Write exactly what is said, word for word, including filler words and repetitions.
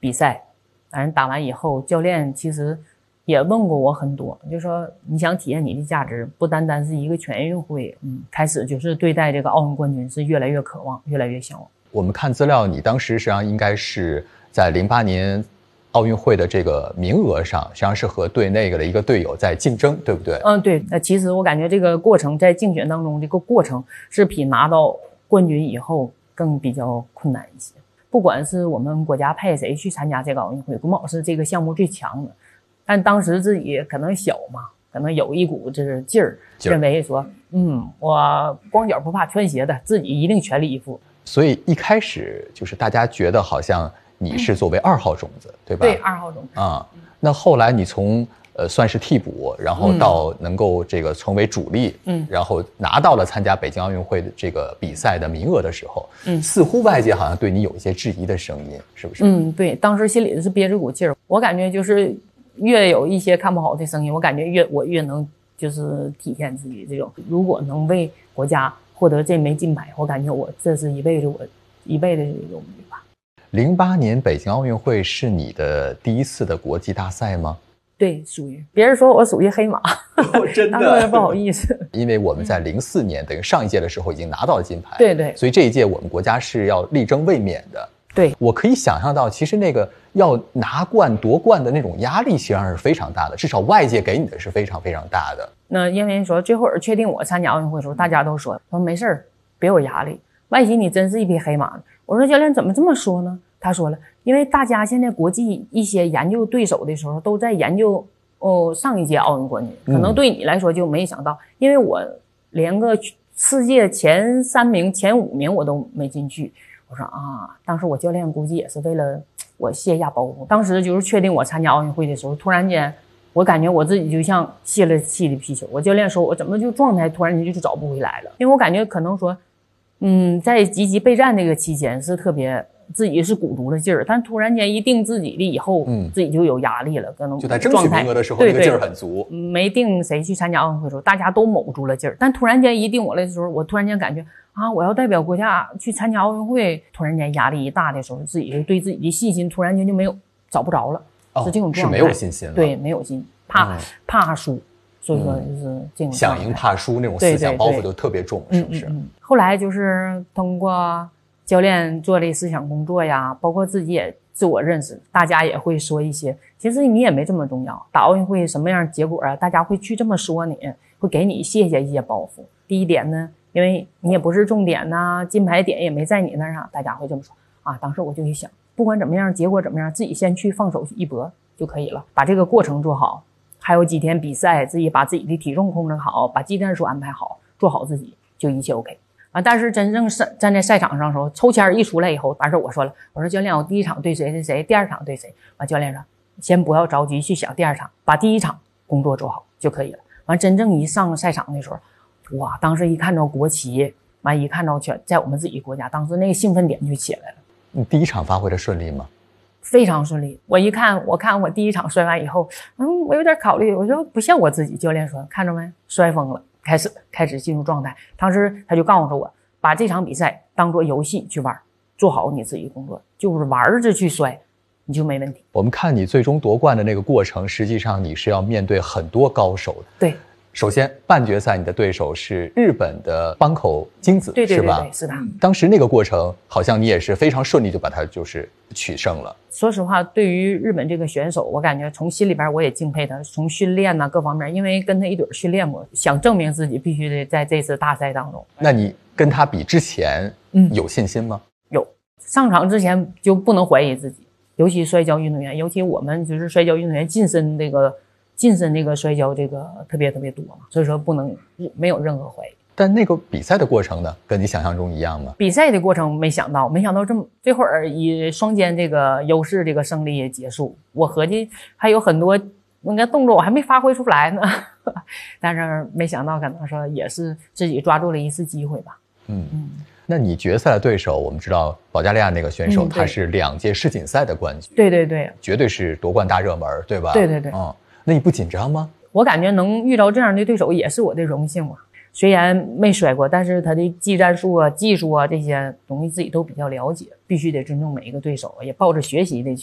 比赛，反正打完以后，教练其实也问过我很多，就说你想体验你的价值，不单单是一个全运会，嗯，开始就是对待这个奥运冠军是越来越渴望，越来越向往。 我们看资料，你当时实际上应该是在零八年奥运会的这个名额上，实际上是和对那个的一个队友在竞争，对不对？ 嗯，对。那其实我感觉这个过程在竞选当中，这个过程是比拿到冠军以后更比较困难一些。不管是我们国家派谁去参加这个奥运会，国贸是这个项目最强的，但当时自己可能小嘛，可能有一股这个劲儿，认为说，嗯，我光脚不怕穿鞋的，自己一定全力以赴。 所以一开始就是大家觉得好像你是作为二号种子，嗯、对吧？ 对，二号种子啊、嗯。那后来你从呃算是替补，然后到能够这个成为主力，嗯，然后拿到了参加北京奥运会的这个比赛的名额的时候，嗯，似乎外界好像对你有一些质疑的声音，是不是？ 嗯，对，当时心里是憋着股劲儿，我感觉就是越有一些看不好的声音，我感觉越我越能就是体现自己这种，如果能为国家获得这枚金牌，我感觉我这是一辈子我一辈子的荣誉吧。 零八年北京奥运会是你的第一次的国际大赛吗？ 对，属于别人说我属于黑马， 哦、真的， 当然不好意思。 因为我们在零四年、嗯、等于上一届的时候已经拿到了金牌， 对对， 所以这一届我们国家是要力争卫冕的。 对， 我可以想象到，其实那个要拿冠夺冠的那种压力，实际上是非常大的，至少外界给你的是非常非常大的。 那因为说最后确定我参加奥运会的时候，大家都说说没事儿，别有压力，万一你真是一匹黑马呢？我说教练怎么这么说呢？他说了，因为大家现在国际一些研究对手的时候，都在研究哦上一届奥运冠军，可能对你来说就没想到，嗯、因为我连个世界前三名、前五名我都没进去。我说啊，当时我教练估计也是为了我卸下包袱。当时就是确定我参加奥运会的时候，突然间我感觉我自己就像泄了气的皮球。我教练说我怎么就状态突然间就找不回来了，因为我感觉可能说，嗯，在积极备战这个期间是特别自己是鼓足了劲儿，但突然间一定自己的以后，嗯，自己就有压力了，可能就在争取名额的时候，那个劲儿很足。 没定谁去参加奥运会的时候，大家都卯住了劲儿，但突然间一定我来的时候，我突然间感觉啊，我要代表国家去参加奥运会，突然间压力一大的时候，自己就对自己的信心突然间就没有找不着了， 哦、 是这种状态， 是没有信心了， 对，没有信，怕、嗯、怕输，所以说就是这种想赢怕输那种思想包袱就特别重， 对对对， 是不是？ 嗯嗯嗯。后来就是通过教练做的思想工作呀，包括自己也自我认识，大家也会说一些，其实你也没这么重要，打奥运会什么样结果啊，大家会去这么说你，会给你卸下一些包袱。第一点呢，因为你也不是重点呐、啊，金牌点也没在你那上，大家会这么说啊。当时我就一想，不管怎么样，结果怎么样，自己先去放手一搏就可以了，把这个过程做好。还有几天比赛，自己把自己的体重控制好，把技战术安排好，做好自己，就一切 OK。啊！但是真正站站在赛场上的时候，抽签一出来以后，完事我说了，我说教练，我第一场对谁谁谁，第二场对谁？完教练说，先不要着急去想第二场，把第一场工作做好就可以了。完真正一上赛场的时候，哇！当时一看到国旗，完一看到全在我们自己国家，当时那个兴奋点就起来了。 你第一场发挥的顺利吗？ 非常顺利。我一看，我看我第一场摔完以后，嗯，我有点考虑，我说不像我自己。教练说，看着没，摔疯了。开始开始进入状态，当时他就告诉我，把这场比赛当作游戏去玩，做好你自己工作，就是玩着去摔，你就没问题。 我们看你最终夺冠的那个过程，实际上你是要面对很多高手的。 对， 首先半决赛你的对手是日本的坂口金子， 对对对对， 是吧？ 是的。 当时那个过程，好像你也是非常顺利就把它就是取胜了。 说实话，对于日本这个选手，我感觉从心里边我也敬佩他，从训练呐各方面，因为跟他一对训练过，想证明自己必须得在这次大赛当中。 那你跟他比之前，嗯，有信心吗？ 有，上场之前就不能怀疑自己，尤其摔跤运动员，尤其我们就是摔跤运动员近身这个近身这个摔跤这个特别特别多嘛，所以说不能没有任何怀疑。 但那个比赛的过程呢，跟你想象中一样吗？ 比赛的过程没想到，没想到这么这会儿以双肩这个优势这个胜利也结束。我合计还有很多那个动作我还没发挥出来呢，但是没想到可能说也是自己抓住了一次机会吧。 嗯嗯。那你决赛的对手，我们知道保加利亚那个选手， 嗯、 他是两届世锦赛的冠军。 对对对， 绝对是夺冠大热门，对吧？ 对对对。 嗯，那你不紧张吗？ 我感觉能遇到这样的对手也是我的荣幸嘛。虽然没摔过，但是他的技战术啊、技术啊这些东西自己都比较了解，必须得尊重每一个对手，也抱着学习的